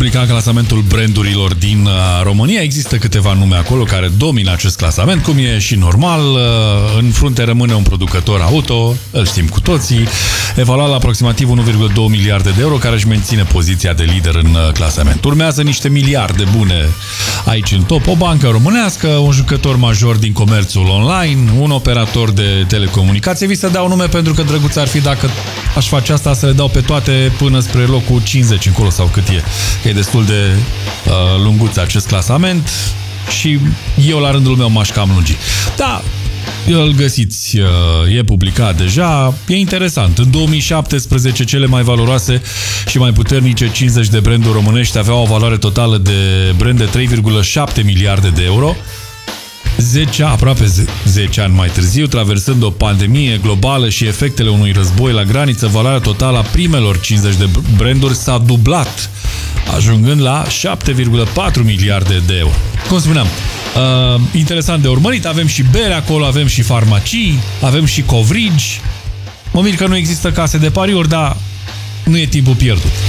publicat clasamentul brandurilor din România. Există câteva nume acolo care domină acest clasament, cum e și normal. În frunte rămâne un producător auto, îl știm cu toții, evaluat la aproximativ 1,2 miliarde de euro, care își menține poziția de lider în clasament. Urmează niște miliarde bune aici în top, o bancă românească, un jucător major din comerțul online, un operator de telecomunicație. Vi se dau nume pentru că drăguț ar fi dacă aș face asta să le dau pe toate până spre locul 50 încolo sau cât e. Că e destul de lunguț acest clasament și eu la rândul meu m-aș cam lungi. Da, îl găsiți, e publicat deja, e interesant. În 2017 cele mai valoroase și mai puternice 50 de branduri românești aveau o valoare totală de brand de 3,7 miliarde de euro. Aproape 10 ani mai târziu, traversând o pandemie globală și efectele unui război la graniță, valoarea totală a primelor 50 de branduri s-a dublat, ajungând la 7,4 miliarde de euro. Cum spuneam, interesant de urmărit, avem și bere acolo, avem și farmacii, avem și covrigi. Mă mir că nu există case de pariuri, dar nu e timpul pierdut.